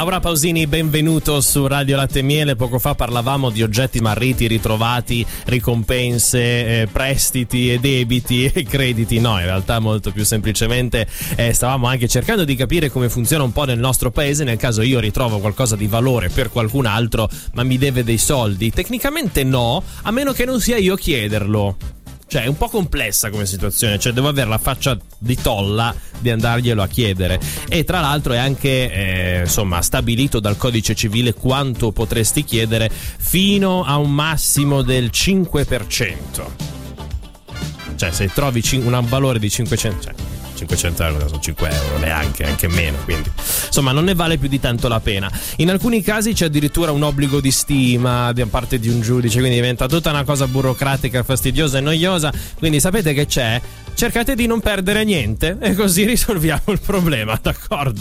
Laura Pausini, benvenuto su Radio Latte e Miele. Poco fa parlavamo di oggetti smarriti, ritrovati, ricompense, prestiti e debiti e crediti. No, in realtà molto più semplicemente stavamo anche cercando di capire come funziona un po' nel nostro paese nel caso io ritrovo qualcosa di valore per qualcun altro ma mi deve dei soldi. Tecnicamente no, a meno che non sia io a chiederlo. Cioè è un po' complessa come situazione, cioè devo avere la faccia di tolla di andarglielo a chiedere. E tra l'altro è anche stabilito dal codice civile quanto potresti chiedere, fino a un massimo del 5%. Cioè se trovi un valore di 500 euro sono 5 euro, neanche, anche meno, quindi insomma non ne vale più di tanto la pena. In alcuni casi c'è addirittura un obbligo di stima da parte di un giudice, quindi diventa tutta una cosa burocratica, fastidiosa e noiosa. Quindi sapete che c'è? Cercate di non perdere niente e così risolviamo il problema, d'accordo?